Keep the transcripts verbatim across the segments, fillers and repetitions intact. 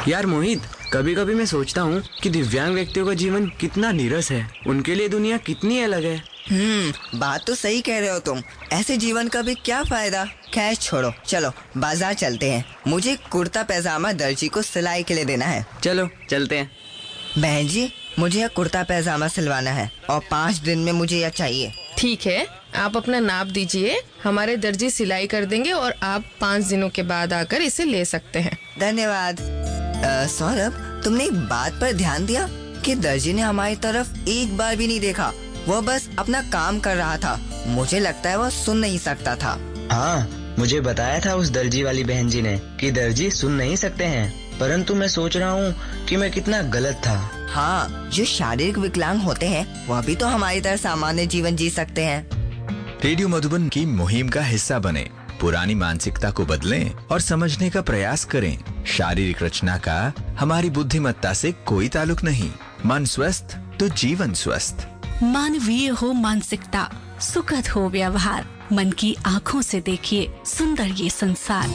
यार मोहित, कभी कभी मैं सोचता हूँ कि दिव्यांग व्यक्तियों का जीवन कितना नीरस है, उनके लिए दुनिया कितनी अलग है। हम्म बात तो सही कह रहे हो तुम। ऐसे जीवन का भी क्या फायदा। खैर छोड़ो, चलो बाजार चलते हैं। मुझे कुर्ता पैजामा दर्जी को सिलाई के लिए देना है। चलो चलते हैं। बहन जी, मुझे यह कुर्ता पैजामा सिलवाना है और पाँच दिन में मुझे यह चाहिए। ठीक है, आप अपना नाप दीजिए, हमारे दर्जी सिलाई कर देंगे और आप पाँच दिनों के बाद आकर इसे ले सकते हैं। धन्यवाद। सौरभ, तुमने एक बात पर ध्यान दिया कि दर्जी ने हमारी तरफ एक बार भी नहीं देखा। वो बस अपना काम कर रहा था। मुझे लगता है वो सुन नहीं सकता था। हाँ, मुझे बताया था उस दर्जी वाली बहन जी ने कि दर्जी सुन नहीं सकते हैं, परंतु मैं सोच रहा हूँ कि मैं कितना गलत था। हाँ, जो शारीरिक विकलांग होते हैं वह भी तो हमारी तरह सामान्य जीवन जी सकते हैं। रेडियो मधुबन की मुहिम का हिस्सा बने, पुरानी मानसिकता को बदलें और समझने का प्रयास करें। शारीरिक रचना का हमारी बुद्धिमत्ता से कोई ताल्लुक नहीं। मन स्वस्थ तो जीवन स्वस्थ। मानवीय हो मानसिकता, सुखद हो व्यवहार, मन की आँखों से देखिए सुंदर ये संसार।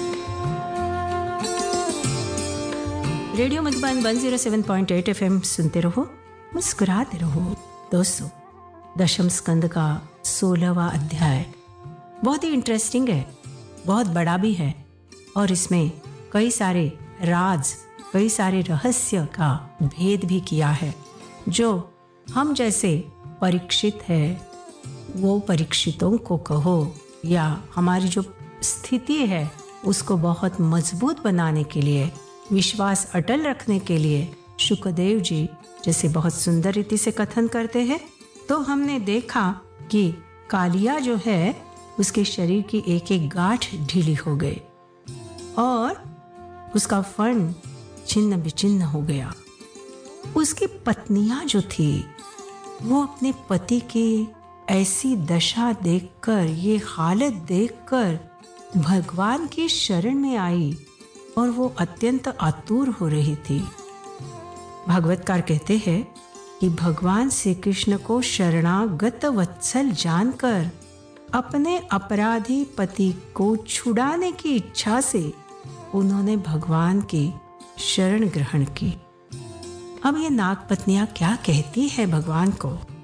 Radio Madhuban one zero seven point eight F M सुनते रहो, मुस्कुराते रहो। दोस्तों, दशम स्कंद का सोलहवां अध्याय बहुत ही इंटरेस्टिंग है, बहुत बड़ा भी है और इसमें कई सारे राज, कई सारे रहस्य का भेद भी किया है। जो हम जैसे परीक्षित है, वो परीक्षितों को कहो या हमारी जो स्थिति है उसको बहुत मजबूत बनाने के लिए, विश्वास अटल रखने के लिए शुकदेव जी जैसे बहुत सुंदर रीति से कथन करते हैं। तो हमने देखा कि कालिया जो है उसके शरीर की एक एक गांठ ढीली हो गई और उसका फण छिन्न विचिन्न हो गया। उसकी पत्नियां जो थी वो अपने पति की ऐसी दशा देखकर, ये हालत देखकर भगवान की शरण में आई और वो अत्यंत आतुर हो रही थी। भागवतकार कहते हैं कि भगवान श्री कृष्ण को शरणागत वत्सल जानकर अपने अपराधी पति को छुड़ाने की इच्छा से उन्होंने भगवान की शरण ग्रहण की। अब ये नाग पत्नियां क्या कहती है भगवान को?